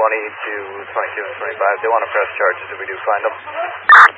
20 to 22 and 25. They want to press charges if we do find them.